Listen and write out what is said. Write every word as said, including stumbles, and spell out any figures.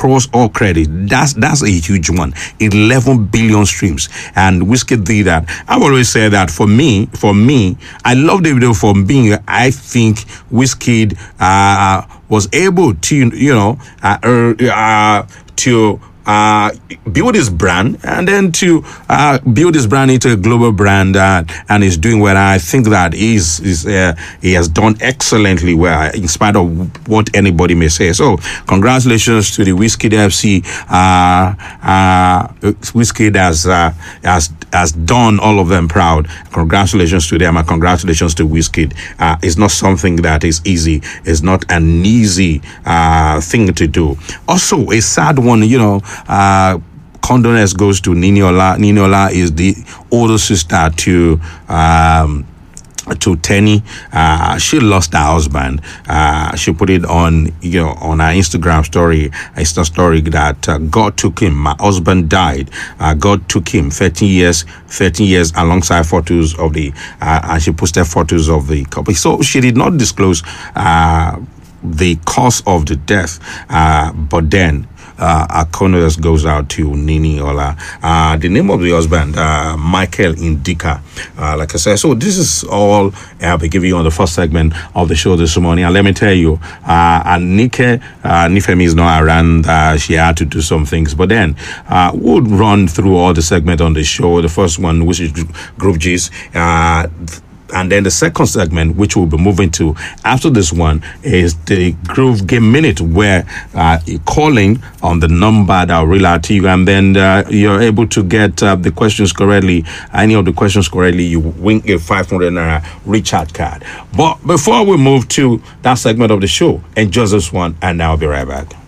across all credit. That's that's a huge one. eleven billion streams. And Wizkid did that. I've always said that for me, for me, I love the video for being, I think Wizkid uh, was able to, you know, uh, uh, to uh, build his brand and then to uh, build his brand into a global brand, uh, and is doing well. I think that he's, he's, uh, he has done excellently well in spite of what anybody may say. So congratulations to the Wizkid F C. Uh, uh, Wizkid has, uh, has, has done all of them proud. Congratulations to them and congratulations to Wizkid. Uh, it's not something that is easy. It's not an easy uh, thing to do. Also, a sad one, you know, uh, condolence goes to Niniola. Niniola is the older sister to um, to Tenny. Uh, she lost her husband. Uh, she put it on, you know, on her Instagram story, Insta story that uh, God took him. My husband died. Uh, God took him. thirteen years, thirteen years, alongside photos of the. Uh, and she posted photos of the couple. So she did not disclose uh, the cause of the death. Uh, but then. Uh, our condolence goes out to Nini Ola. Uh, the name of the husband, uh, Michael Indika. Uh, like I said, so this is all I'll be giving you on the first segment of the show this morning. And let me tell you, uh, Anike, uh, Nifemi is not around. Uh, she had to do some things. But then uh, we'll run through all the segment on the show. The first one, which is Group G's. Uh, And then the second segment, which we'll be moving to after this one, is the Groove Game Minute, where uh, you're calling on the number that I'll read out to you, and then uh, you're able to get uh, the questions correctly. Any of the questions correctly, you win a five hundred naira recharge card. But before we move to that segment of the show, enjoy this one, and I'll be right back.